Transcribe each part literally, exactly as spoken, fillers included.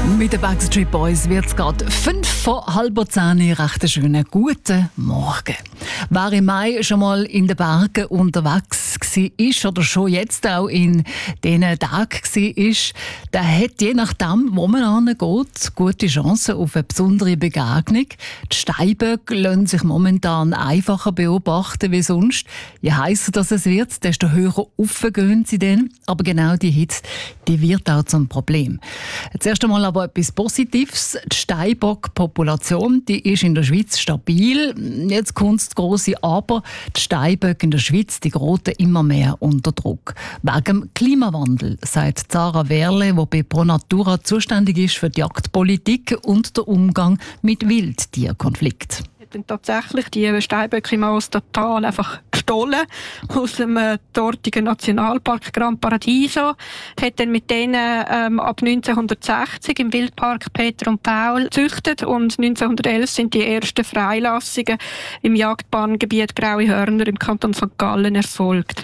Mit den Backstreet Boys wird es gerade fünf vor halb zehn. Recht einen schönen guten Morgen. Wer im Mai schon mal in den Bergen unterwegs war oder schon jetzt auch in diesen Tagen war, der hat je nachdem, wo man hingeht, gute Chancen auf eine besondere Begegnung. Die Steinböcke lassen sich momentan einfacher beobachten wie sonst. Je heißer das es wird, desto höher aufgehen sie dann. Aber genau die Hitze, die wird auch zum Problem. Zuerst einmal aber etwas Positives. Die Steinbock-Population, die ist in der Schweiz stabil. Jetzt kommt das grosse Aber. Die Steinböcke in der Schweiz, die geraten immer mehr unter Druck. Wegen dem Klimawandel, sagt Sarah Werle, die bei Pro Natura zuständig ist für die Jagdpolitik und den Umgang mit Wildtierkonflikten. Dann tatsächlich die Steinböcke im Tal einfach gestohlen aus dem äh, dortigen Nationalpark Gran Paradiso. Hat dann mit denen ähm, ab neunzehnhundertsechzig im Wildpark Peter und Paul gezüchtet und neunzehnhundertelf sind die ersten Freilassungen im Jagdbahngebiet Graue Hörner im Kanton Sankt Gallen erfolgt.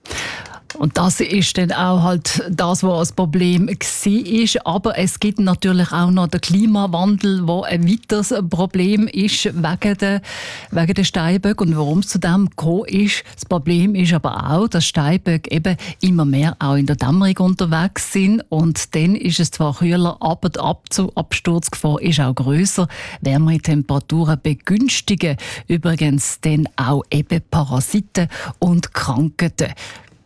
Und das ist dann auch halt das, was ein Problem war. Aber es gibt natürlich auch noch den Klimawandel, der ein weiteres Problem ist wegen der, wegen der Steinböcke. Und warum es zu dem gekommen ist, das Problem ist aber auch, dass Steinböcke eben immer mehr auch in der Dämmerung unterwegs sind. Und dann ist es zwar kühler, aber die Absturzgefahr ist auch grösser. Wärmere Temperaturen begünstigen übrigens dann auch eben Parasiten und Krankheiten.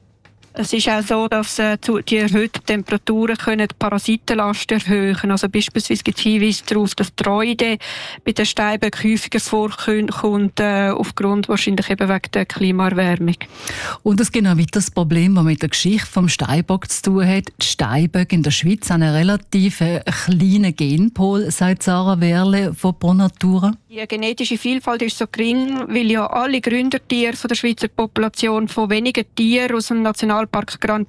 Es ist auch so, dass äh, die erhöhten Temperaturen können die Parasitenlast erhöhen. Also beispielsweise gibt es Hinweise darauf, dass die Reude bei den Steinböcken häufiger vorkommt, äh, aufgrund wahrscheinlich eben wegen der Klimaerwärmung. Und es gibt auch weiter das Problem, das mit der Geschichte des Steinbock zu tun hat. Die Steinböcke in der Schweiz haben einen relativ kleinen Genpool, sagt Sarah Werle von Pro Natura. Die genetische Vielfalt ist so gering, weil ja alle Gründertiere von der Schweizer Population von wenigen Tieren aus dem Nationalpark Gran